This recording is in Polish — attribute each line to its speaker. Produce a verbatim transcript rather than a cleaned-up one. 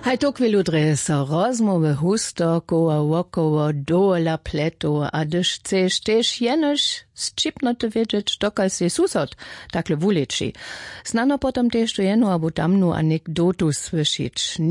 Speaker 1: Haj to chwilu dre so rozmowy husto koło wokoło dola pletu, a gdyż chcesz też jenoż zčipnoty wiedzieć, dokaj se susod takle wuleči. Znano potem też to jeno abo tamnu anekdotu słyšić.